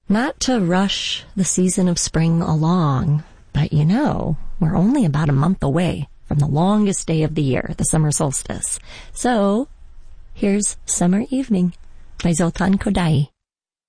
Not to rush the season of spring along, but we're only about a month away from the longest day of the year, the summer solstice. So, here's Summer Evening by Zoltan Kodaly.